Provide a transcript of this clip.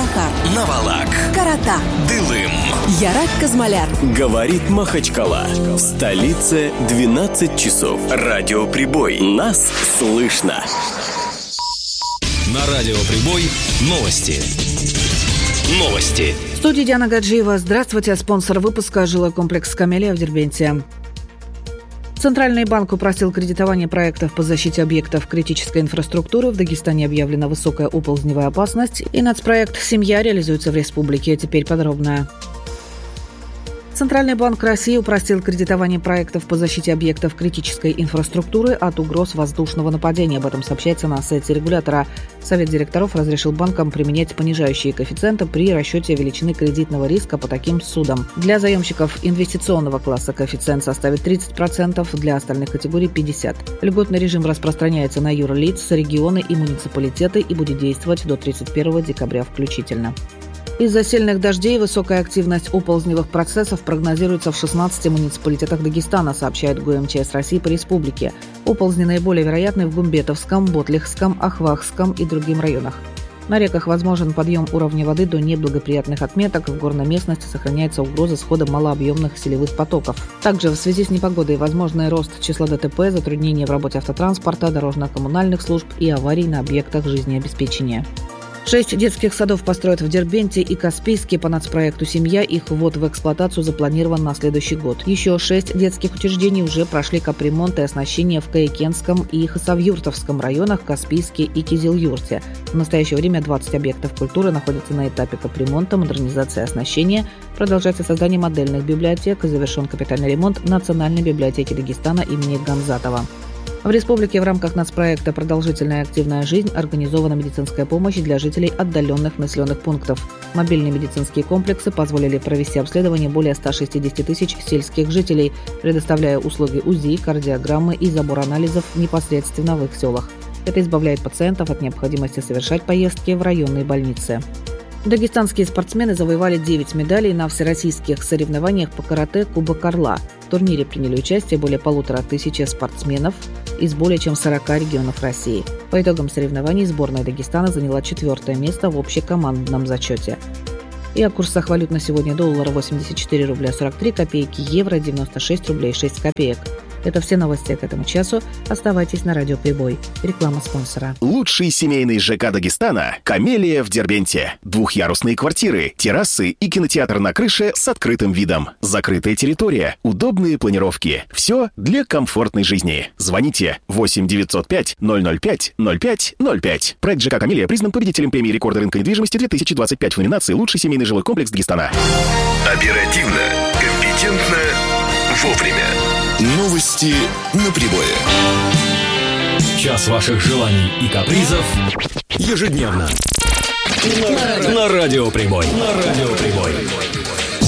Шанкар, Навалак, Карата, Дылым, Ярак Казмаляр. Говорит Махачкала. В столице 12 часов. Радиоприбой. Нас слышно. На Радиоприбой новости. Новости. В студии Диана Гаджиева. Здравствуйте. Спонсор выпуска — жилой комплекс «Камелия» в Дербенте. Центральный банк упростил кредитование проектов по защите объектов критической инфраструктуры. В Дагестане объявлена высокая оползневая опасность. И нацпроект «Семья» реализуется в республике. Теперь подробно. Центральный банк России упростил кредитование проектов по защите объектов критической инфраструктуры от угроз воздушного нападения. Об этом сообщается на сайте регулятора. Совет директоров разрешил банкам применять понижающие коэффициенты при расчете величины кредитного риска по таким судам. Для заемщиков инвестиционного класса коэффициент составит 30%, для остальных категорий – 50%. Льготный режим распространяется на юрлиц, регионы и муниципалитеты и будет действовать до 31 декабря включительно. Из-за сильных дождей высокая активность оползневых процессов прогнозируется в 16 муниципалитетах Дагестана, сообщает ГУМЧС России по республике. Оползни наиболее вероятны в Гумбетовском, Ботлихском, Ахвахском и других районах. На реках возможен подъем уровня воды до неблагоприятных отметок. В горной местности сохраняется угроза схода малообъемных селевых потоков. Также в связи с непогодой возможный рост числа ДТП, затруднения в работе автотранспорта, дорожно-коммунальных служб и аварий на объектах жизнеобеспечения. 6 детских садов построят в Дербенте и Каспийске по нацпроекту «Семья». Их ввод в эксплуатацию запланирован на следующий год. Еще 6 детских учреждений уже прошли капремонт и оснащение в Каякенском и Хасавюртовском районах, Каспийске и Кизилюрте. В настоящее время 20 объектов культуры находятся на этапе капремонта, модернизации оснащения. Продолжается создание модельных библиотек. Завершен капитальный ремонт Национальной библиотеки Дагестана имени Гамзатова. В республике в рамках нацпроекта «Продолжительная и активная жизнь» организована медицинская помощь для жителей отдаленных населенных пунктов. Мобильные медицинские комплексы позволили провести обследование более 160 тысяч сельских жителей, предоставляя услуги УЗИ, кардиограммы и забор анализов непосредственно в их селах. Это избавляет пациентов от необходимости совершать поездки в районные больницы. Дагестанские спортсмены завоевали 9 медалей на всероссийских соревнованиях по карате «Кубок Орла». В турнире приняли участие более 1500 спортсменов из более чем 40 регионов России. По итогам соревнований сборная Дагестана заняла 4-е место в общекомандном зачете. И о курсах валют на сегодня: доллар 84 рубля 43 копейки, евро 96 рублей 6 копеек. Это все новости к этому часу. Оставайтесь на Радиоприбой. Реклама спонсора. Лучший семейный ЖК Дагестана – «Камелия» в Дербенте. Двухъярусные квартиры, террасы и кинотеатр на крыше с открытым видом. Закрытая территория, удобные планировки. Все для комфортной жизни. Звоните 8 905 005 05 05. Проект ЖК «Камелия» признан победителем премии рекорда рынка недвижимости 2025 в номинации «Лучший семейный жилой комплекс Дагестана». Оперативно, компетентно, вовремя. Новости на прибое. Час ваших желаний и капризов ежедневно. На Радиоприбой.